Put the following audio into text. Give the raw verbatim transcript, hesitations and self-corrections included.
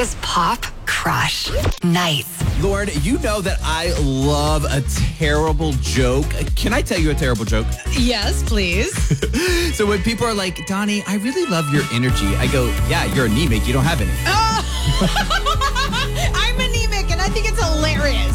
is Pop Crush. Nice. Lauren, you know that I love a terrible joke. Can I tell you a terrible joke? Yes, please. So when people are like, Donnie, I really love your energy, I go, yeah, you're anemic. You don't have any. Oh. I'm anemic, and I think it's hilarious.